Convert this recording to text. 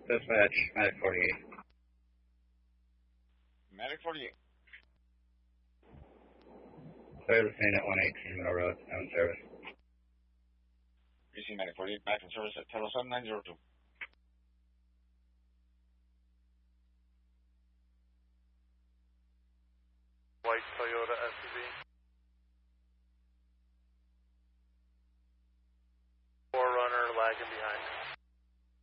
Dispatch, Medic 48. Medic 48. Clear the scene at 118 Middle Road, now in service. PC Medic 48, back in service at 1007-902. White Toyota SUV.